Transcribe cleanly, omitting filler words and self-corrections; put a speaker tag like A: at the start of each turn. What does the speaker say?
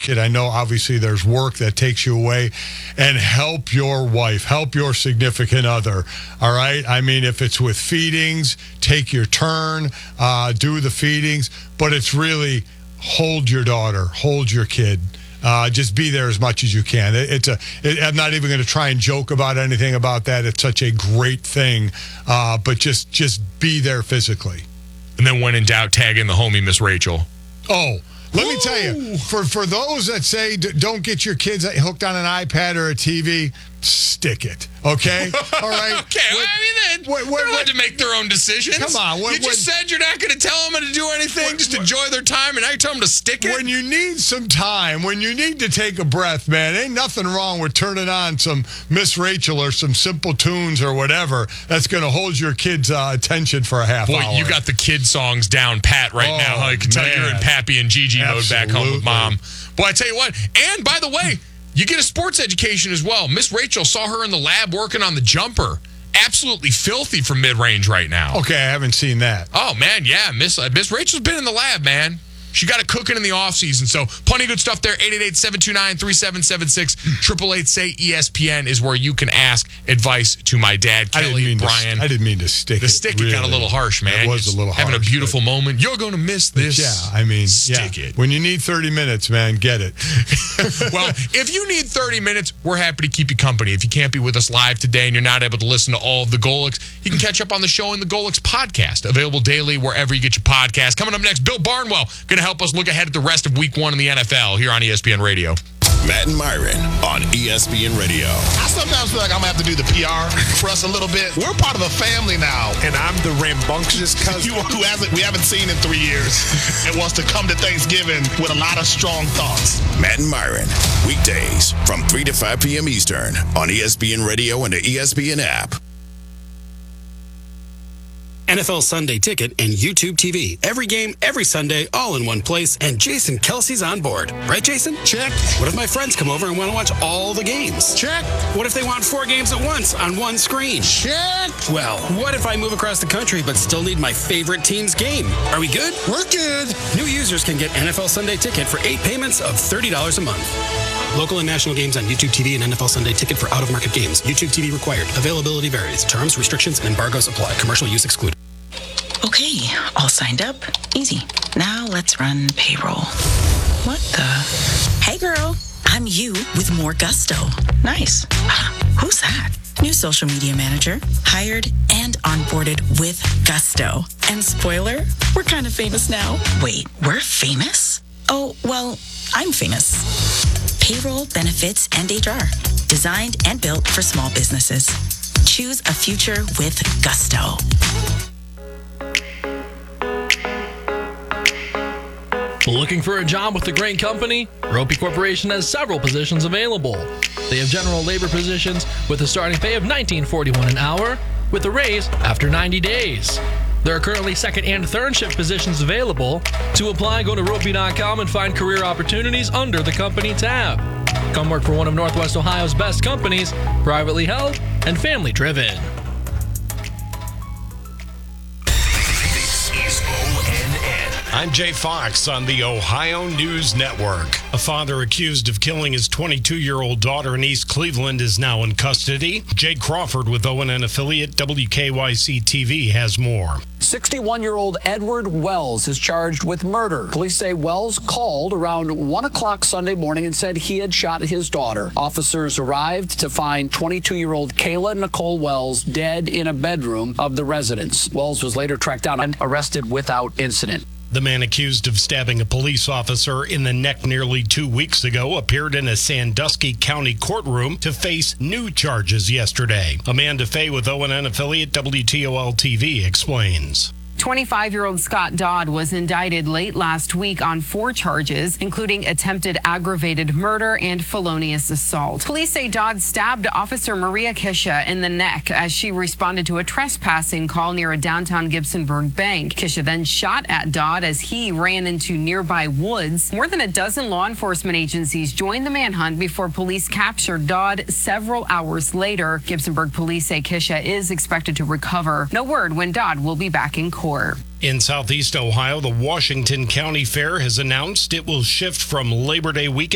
A: And I know obviously there's work that takes you away, and help your wife, help your significant other. All right. I mean, if it's with feedings, take your turn, do the feedings, but it's really hold your daughter, hold your kid. Just be there as much as you can. I'm not even going to try and joke about anything about that. It's such a great thing, but just be there physically.
B: And then when in doubt, tag in the homie, Miss Rachel.
A: Oh, let me tell you, for those that say don't get your kids hooked on an iPad or a TV, stick it. Okay? All right?
B: Okay. They're allowed to make their own decisions.
A: Come on.
B: You just said you're not going to tell them to do anything, just enjoy their time, and now you tell them to stick it?
A: When you need some time, when you need to take a breath, man, ain't nothing wrong with turning on some Miss Rachel or some Simple Tunes or whatever that's going to hold your kids' attention for a half hour.
B: Boy, you got the kid songs down pat right now. I can tell you're in Pappy and Gigi mode back home with Mom. Boy, I tell you what, and by the way, you get a sports education as well. Miss Rachel, saw her in the lab working on the jumper. Absolutely filthy from mid-range right now.
A: Okay, I haven't seen that.
B: Oh, man, yeah. Miss Rachel's been in the lab, man. She got it cooking in the offseason. So plenty of good stuff there. 888-729-3776. 888-SAY-ESPN is where you can ask advice to my dad, Kelly, Brian.
A: I didn't mean to stick it.
B: The stick it got a little harsh, man.
A: It was a little harsh.
B: Having a beautiful moment. You're going to miss this.
A: Stick it. When you need 30 minutes, man, get it.
B: Well, if you need 30 minutes, we're happy to keep you company. If you can't be with us live today and you're not able to listen to all of the Golics, you can catch up on the show in the Golics podcast, available daily wherever you get your podcast. Coming up next, Bill Barnwell going to help us look ahead at the rest of Week 1 in the NFL here on ESPN Radio.
C: Matt and Myron on ESPN Radio.
D: I sometimes feel like I'm going to have to do the PR for us a little bit. We're part of a family now.
E: And I'm the rambunctious cousin
D: we haven't seen in 3 years and wants to come to Thanksgiving with a lot of strong thoughts.
C: Matt and Myron, weekdays from 3 to 5 p.m. Eastern on ESPN Radio and the ESPN app.
F: NFL Sunday Ticket and YouTube TV. Every game, every Sunday, all in one place. And Jason Kelsey's on board. Right, Jason?
D: Check.
F: What if my friends come over and want to watch all the games?
D: Check.
F: What if they want 4 games at once on one screen?
D: Check.
F: Well, what if I move across the country but still need my favorite team's game? Are we good?
D: We're good.
F: New users can get NFL Sunday Ticket for 8 payments of $30 a month. Local and national games on YouTube TV and NFL Sunday Ticket for out-of-market games. YouTube TV required. Availability varies. Terms, restrictions, and embargoes apply. Commercial use excluded.
G: Okay, all signed up. Easy. Now let's run payroll. What the? Hey girl, I'm you with more gusto. Nice. Who's that? New social media manager. Hired and onboarded with gusto. And spoiler, we're kind of famous now. Wait, we're famous? Oh, well, I'm famous. Payroll, benefits, and HR. Designed and built for small businesses. Choose a future with gusto.
H: Looking for a job with a great company? Ropey Corporation has several positions available. They have general labor positions with a starting pay of $19.41 an hour with a raise after 90 days. There are currently second and third shift positions available. To apply, go to ropey.com and find career opportunities under the company tab. Come work for one of Northwest Ohio's best companies, privately held and family driven.
I: I'm Jay Fox on the Ohio News Network. A father accused of killing his 22-year-old daughter in East Cleveland is now in custody. Jake Crawford with ONN affiliate WKYC-TV has more.
J: 61-year-old Edward Wells is charged with murder. Police say Wells called around 1 o'clock Sunday morning and said he had shot his daughter. Officers arrived to find 22-year-old Kayla Nicole Wells dead in a bedroom of the residence. Wells was later tracked down and arrested without incident.
I: The man accused of stabbing a police officer in the neck nearly 2 weeks ago appeared in a Sandusky County courtroom to face new charges yesterday. Amanda Fay with ONN affiliate WTOL-TV explains.
K: 25-year-old Scott Dodd was indicted late last week on 4 charges, including attempted aggravated murder and felonious assault. Police say Dodd stabbed Officer Maria Kisha in the neck as she responded to a trespassing call near a downtown Gibsonburg bank. Kisha then shot at Dodd as he ran into nearby woods. More than a dozen law enforcement agencies joined the manhunt before police captured Dodd several hours later. Gibsonburg police say Kisha is expected to recover. No word when Dodd will be back in court.
I: In Southeast Ohio, the Washington County Fair has announced it will shift from Labor Day weekend